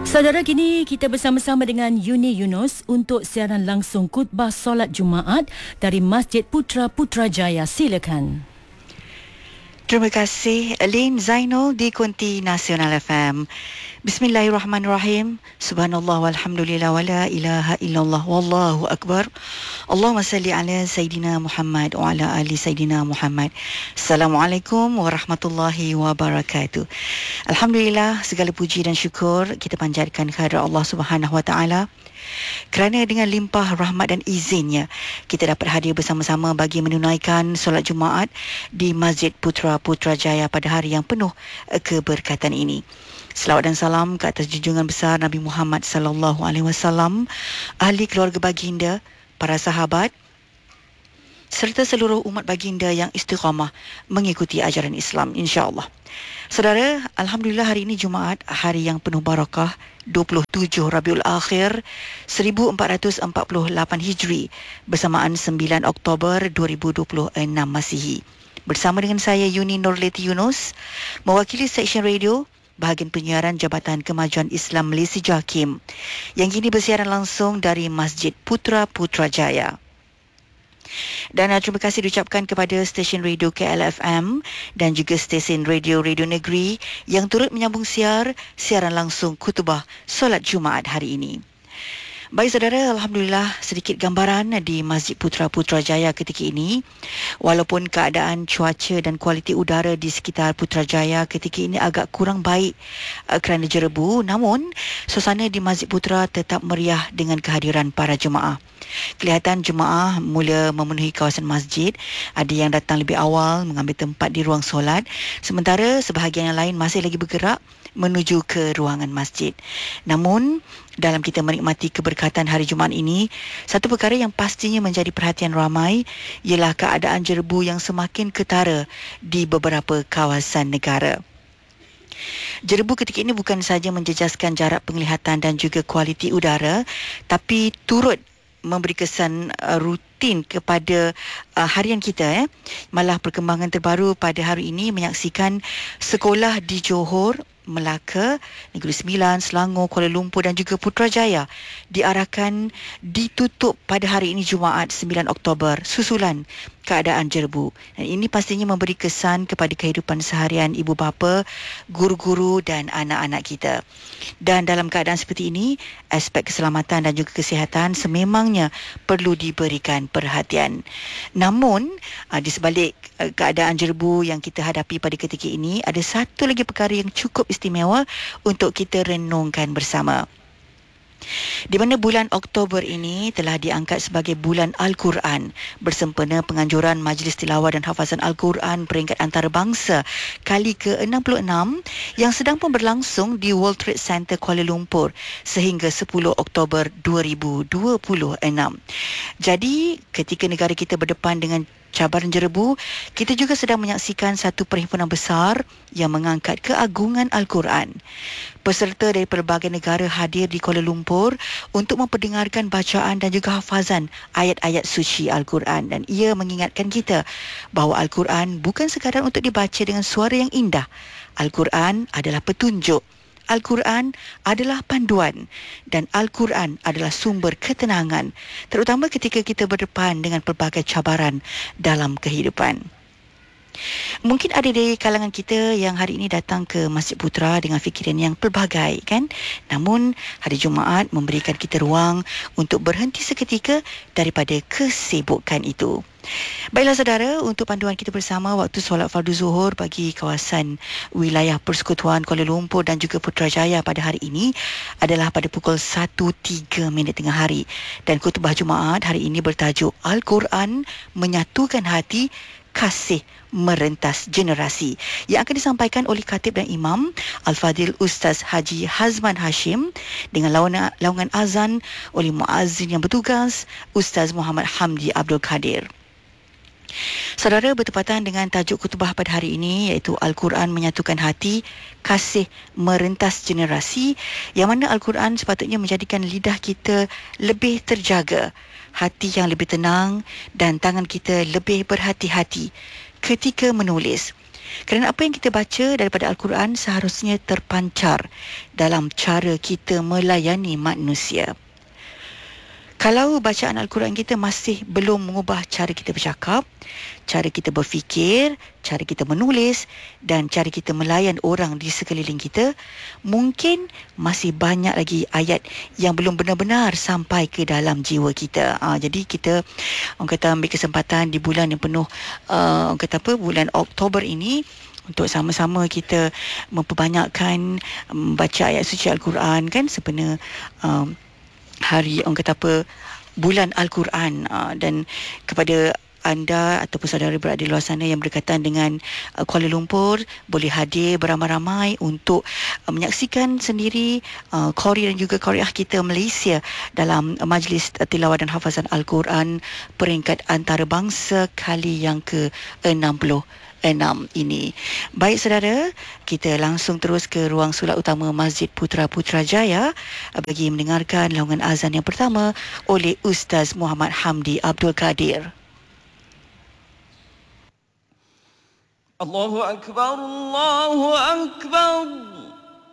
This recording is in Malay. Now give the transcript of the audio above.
Saudara, kini kita bersama-sama dengan Yuni Yunus untuk siaran langsung khutbah solat Jumaat dari Masjid Putra Putrajaya. Silakan. Terima kasih Lin Zainul di Kunti Nasional FM. Bismillahirrahmanirrahim. Subhanallah walhamdulillah wala ilaha illallah wallahu akbar. Allahumma salli ala Sayyidina Muhammad wa ala ali Sayyidina Muhammad. Assalamualaikum warahmatullahi wabarakatuh. Alhamdulillah, segala puji dan syukur kita panjatkan kehadrat Allah Subhanahu wa taala, kerana dengan limpah rahmat dan izinnya kita dapat hadir bersama-sama bagi menunaikan solat Jumaat di Masjid Putra Putrajaya pada hari yang penuh keberkatan ini. Selawat dan salam ke atas junjungan besar Nabi Muhammad sallallahu alaihi wasallam, ahli keluarga baginda, para sahabat serta seluruh umat baginda yang istiqamah mengikuti ajaran Islam, insya-Allah. Saudara, alhamdulillah hari ini Jumaat, hari yang penuh barakah, 27 Rabiul Akhir 1448 Hijri bersamaan 9 Oktober 2026 Masihi. Bersama dengan saya Yuni Nurleti Yunus, mewakili Seksyen Radio bahagian penyiaran Jabatan Kemajuan Islam Malaysia JAKIM yang kini bersiaran langsung dari Masjid Putra Putrajaya. Dan terima kasih diucapkan kepada stesen radio KLFM dan juga stesen Radio Negeri yang turut menyambung siaran langsung khutbah solat Jumaat hari ini. Baik saudara, alhamdulillah sedikit gambaran di Masjid Putra Putrajaya ketika ini. Walaupun keadaan cuaca dan kualiti udara di sekitar Putrajaya ketika ini agak kurang baik kerana jerebu, namun suasana di Masjid Putra tetap meriah dengan kehadiran para jemaah. Kelihatan jemaah mula memenuhi kawasan masjid. Ada yang datang lebih awal mengambil tempat di ruang solat, sementara sebahagian yang lain masih lagi bergerak menuju ke ruangan masjid. Namun dalam kita menikmati keberkatan hari Jumaat ini, satu perkara yang pastinya menjadi perhatian ramai ialah keadaan jerebu yang semakin ketara di beberapa kawasan negara. Jerebu ketika ini bukan sahaja menjejaskan jarak penglihatan dan juga kualiti udara, tapi turut memberi kesan rutin kepada harian kita. Malah perkembangan terbaru pada hari ini menyaksikan sekolah di Johor, Melaka, Negeri Sembilan, Selangor, Kuala Lumpur dan juga Putrajaya diarahkan ditutup pada hari ini Jumaat 9 Oktober susulan keadaan jerebu. Dan ini pastinya memberi kesan kepada kehidupan seharian ibu bapa, guru-guru dan anak-anak kita. Dan dalam keadaan seperti ini, aspek keselamatan dan juga kesihatan sememangnya perlu diberikan perhatian. Namun, di sebalik keadaan jerebu yang kita hadapi pada ketika ini, ada satu lagi perkara yang cukup istimewa untuk kita renungkan bersama. Di mana bulan Oktober ini telah diangkat sebagai bulan Al-Quran bersempena penganjuran Majlis Tilawah dan Hafazan Al-Quran peringkat antarabangsa kali ke-66 yang sedang pun berlangsung di World Trade Center Kuala Lumpur sehingga 10 Oktober 2026. Jadi ketika negara kita berdepan dengan cabaran jerebu, kita juga sedang menyaksikan satu perhimpunan besar yang mengangkat keagungan Al-Quran. Peserta dari pelbagai negara hadir di Kuala Lumpur untuk memperdengarkan bacaan dan juga hafazan ayat-ayat suci Al-Quran. Dan ia mengingatkan kita bahawa Al-Quran bukan sekadar untuk dibaca dengan suara yang indah. Al-Quran adalah petunjuk. Al-Quran adalah panduan dan Al-Quran adalah sumber ketenangan, terutama ketika kita berdepan dengan pelbagai cabaran dalam kehidupan. Mungkin ada dari kalangan kita yang hari ini datang ke Masjid Putra dengan fikiran yang pelbagai, kan? Namun hari Jumaat memberikan kita ruang untuk berhenti seketika daripada kesibukan itu. Baiklah saudara, untuk panduan kita bersama waktu solat fardu zuhur bagi kawasan wilayah Persekutuan Kuala Lumpur dan juga Putrajaya pada hari ini adalah pada pukul 1.03 tengah hari. Dan khutbah Jumaat hari ini bertajuk Al-Quran Menyatukan Hati, Kasih Merentas Generasi, yang akan disampaikan oleh Khatib dan Imam Al-Fadil Ustaz Haji Hazman Hashim dengan laungan azan oleh muazzin yang bertugas Ustaz Muhammad Hamdi Abdul Kadir. Saudara, bertepatan dengan tajuk khutbah pada hari ini iaitu Al-Quran Menyatukan Hati, Kasih Merentas Generasi, yang mana Al-Quran sepatutnya menjadikan lidah kita lebih terjaga, hati yang lebih tenang dan tangan kita lebih berhati-hati ketika menulis. Kerana apa yang kita baca daripada Al-Quran seharusnya terpancar dalam cara kita melayani manusia. Kalau bacaan Al-Quran kita masih belum mengubah cara kita bercakap, cara kita berfikir, cara kita menulis dan cara kita melayan orang di sekeliling kita, mungkin masih banyak lagi ayat yang belum benar-benar sampai ke dalam jiwa kita. Jadi kita orang kata ambil kesempatan di bulan yang penuh orang kata apa, bulan Oktober ini untuk sama-sama kita memperbanyakkan baca ayat suci Al-Quran kan, sempena hari orang kata apa, bulan Al-Quran. Dan kepada anda ataupun saudara berada di luar sana yang berdekatan dengan Kuala Lumpur, boleh hadir beramai-ramai untuk menyaksikan sendiri qari dan juga qariah kita Malaysia dalam majlis tilawah dan hafazan Al-Quran peringkat antarabangsa kali yang ke-66 ini. Baik saudara, kita langsung terus ke ruang solat utama Masjid Putra Putrajaya bagi mendengarkan laungan azan yang pertama oleh Ustaz Muhammad Hamdi Abdul Kadir. Allahu Akbar, Allahu Akbar.